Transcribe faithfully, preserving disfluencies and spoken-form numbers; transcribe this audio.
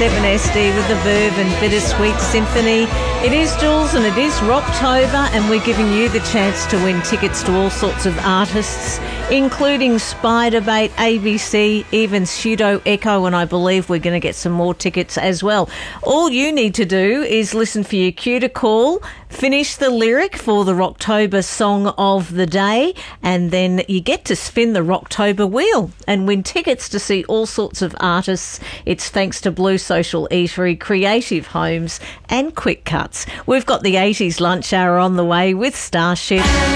seven S D with the Verve and Bittersweet Symphony. It is Jules and it is Rocktober, and we're giving you the chance to win tickets to all sorts of artists, including Spiderbait, A B C, even Pseudo Echo, and I believe we're going to get some more tickets as well. All you need to do is listen for your cue to call, finish the lyric for the Rocktober song of the day, and then you get to spin the Rocktober wheel and win tickets to see all sorts of artists. It's thanks to Blue Social Eatery, Creative Homes and Quick Cuts. We've got the eighties lunch hour on the way with Starship.